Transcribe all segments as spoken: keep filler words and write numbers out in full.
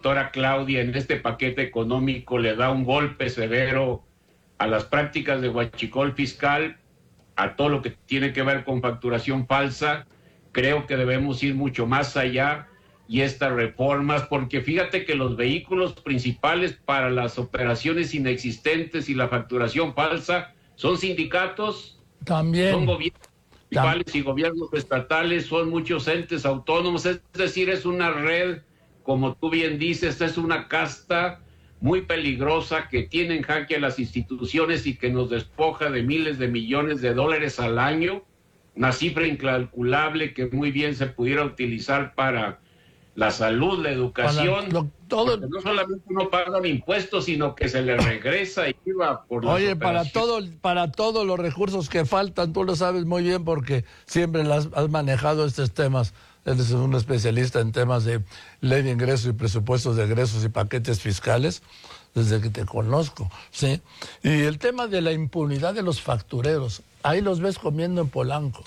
doctora Claudia en este paquete económico le da un golpe severo a las prácticas de huachicol fiscal, a todo lo que tiene que ver con facturación falsa. Creo que debemos ir mucho más allá y estas reformas, porque fíjate que los vehículos principales para las operaciones inexistentes y la facturación falsa son sindicatos, también son gobiernos municipales Tam y gobiernos estatales, son muchos entes autónomos, es decir, es una red, como tú bien dices, es una casta muy peligrosa que tiene en jaque a las instituciones y que nos despoja de miles de millones de dólares al año, una cifra incalculable que muy bien se pudiera utilizar para la salud, la educación, lo, todo, porque no solamente no pagan impuestos, sino que se le regresa I V A por las oye, para operaciones. todo, para todos los recursos que faltan, tú lo sabes muy bien porque siempre las, has manejado estos temas. Eres un especialista en temas de ley de ingresos y presupuestos de egresos y paquetes fiscales desde que te conozco, ¿sí? Y el tema de la impunidad de los factureros, ahí los ves comiendo en Polanco.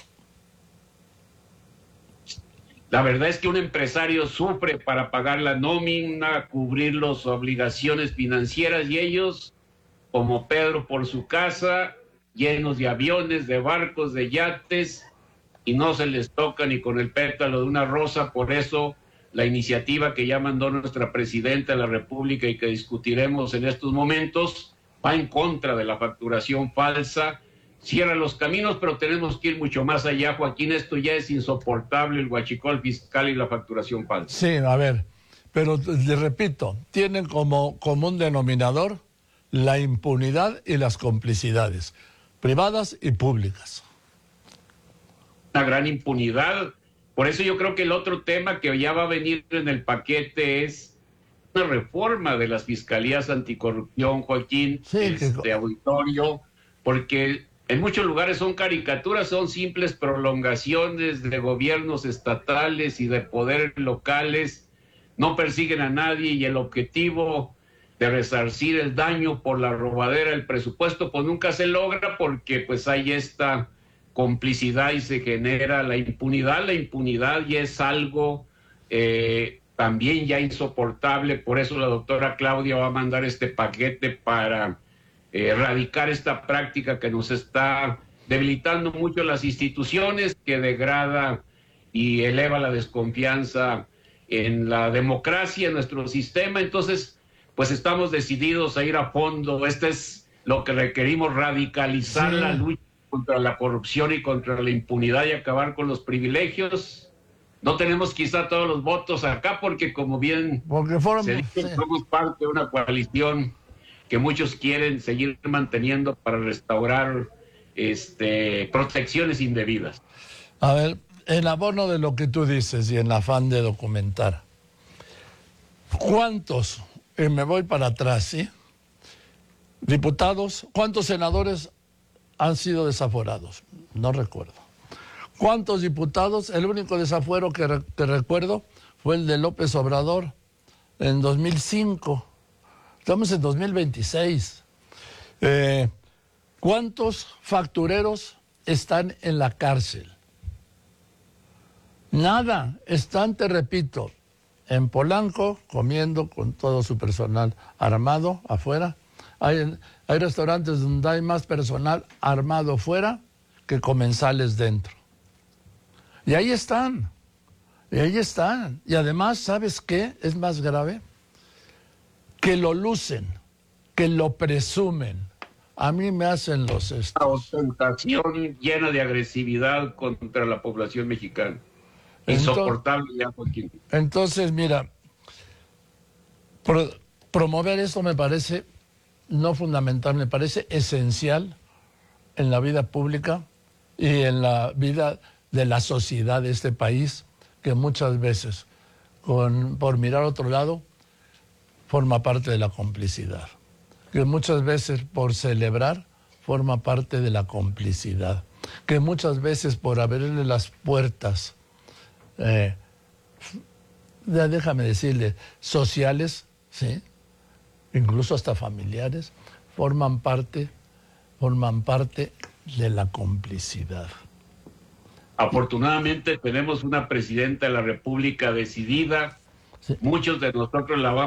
La verdad es que un empresario sufre para pagar la nómina, cubrir las obligaciones financieras y ellos, como Pedro por su casa, llenos de aviones, de barcos, de yates, y no se les toca ni con el pétalo de una rosa. Por eso la iniciativa que ya mandó nuestra presidenta de la República y que discutiremos en estos momentos va en contra de la facturación falsa. Cierra los caminos, pero tenemos que ir mucho más allá, Joaquín. Esto ya es insoportable, el huachicol fiscal y la facturación falsa. Sí, a ver, pero le repito, tienen como común denominador la impunidad y las complicidades, privadas y públicas. Una gran impunidad. Por eso yo creo que el otro tema que ya va a venir en el paquete es una reforma de las fiscalías anticorrupción, Joaquín, sí, este que... auditorio, porque en muchos lugares son caricaturas, son simples prolongaciones de gobiernos estatales y de poderes locales, no persiguen a nadie y el objetivo de resarcir el daño por la robadera del presupuesto pues nunca se logra, porque pues hay esta complicidad y se genera la impunidad. La impunidad ya es algo eh, también ya insoportable, por eso la doctora Claudia va a mandar este paquete para Eh, erradicar esta práctica que nos está debilitando mucho las instituciones, que degrada y eleva la desconfianza en la democracia, en nuestro sistema. Entonces, pues estamos decididos a ir a fondo. Este es lo que requerimos, radicalizar sí. la lucha contra la corrupción y contra la impunidad y acabar con los privilegios. No tenemos quizá todos los votos acá porque, como bien porque fueron, se dice, sí. somos parte de una coalición que muchos quieren seguir manteniendo para restaurar este, protecciones indebidas. A ver, en abono de lo que tú dices y en afán de documentar, ¿cuántos, y me voy para atrás, ¿sí? Diputados, ¿cuántos senadores han sido desaforados? No recuerdo. ¿Cuántos diputados? El único desafuero que, re, que recuerdo fue el de López Obrador en dos mil cinco. Estamos en dos mil veintiséis. Eh, ¿Cuántos factureros están en la cárcel? Nada. Están, te repito, en Polanco comiendo con todo su personal armado afuera. Hay, hay restaurantes donde hay más personal armado afuera que comensales dentro. Y ahí están. Y ahí están. Y además, ¿sabes qué es más grave? Que lo lucen, que lo presumen. A mí me hacen los estos. Una ostentación llena de agresividad contra la población mexicana. Insoportable ya, Joaquín. Entonces, mira, pro, promover esto me parece no fundamental, me parece esencial en la vida pública y en la vida de la sociedad de este país, que muchas veces, con, por mirar a otro lado, forma parte de la complicidad, que muchas veces por celebrar forma parte de la complicidad, que muchas veces por abrirle las puertas, eh, ya déjame decirle, sociales, ¿sí? Incluso hasta familiares, forman parte, forman parte de la complicidad. Afortunadamente tenemos una presidenta de la República decidida, sí. Muchos de nosotros la vamos